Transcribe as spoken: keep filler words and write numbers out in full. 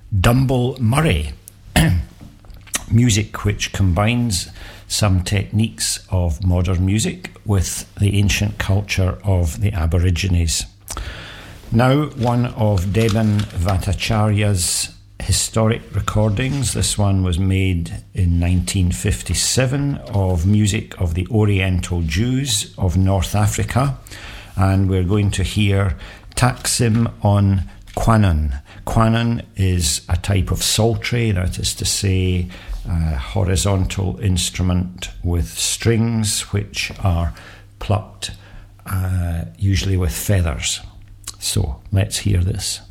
Dumble Murray, music which combines some techniques of modern music with the ancient culture of the Aborigines. Now, one of Deban Bhattacharya's historic recordings. This one was made in nineteen fifty-seven of music of the Oriental Jews of North Africa, and we're going to hear Taksim on Quannon. Quannon is a type of psaltery, that is to say, a horizontal instrument with strings which are plucked, uh, usually with feathers. So let's hear this.